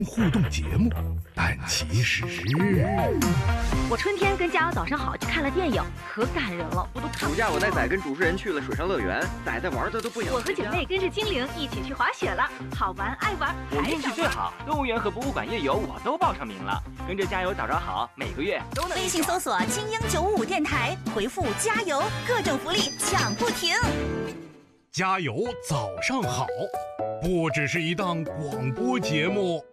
互动节目，但其实我春天跟加油早上好去看了电影，可感人了，我都看不。 暑假我带仔跟主持人去了水上乐园，仔玩的都不想。 我和姐妹跟着精灵一起去滑雪了，好玩爱玩。 我运气最好，动物园和博物馆夜游我都报上名了。跟着加油早好，每个月都能。 微信搜索精英955电台，回复加油，各种福利抢不停。 加油早上好，不只是一档广播节目。